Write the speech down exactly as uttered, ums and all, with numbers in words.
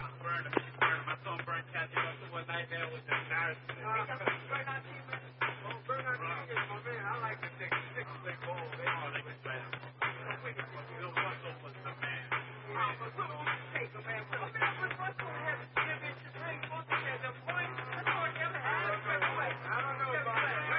Burn him, burn him. I saw him burn Kathy Russell one night, man. It was embarrassing.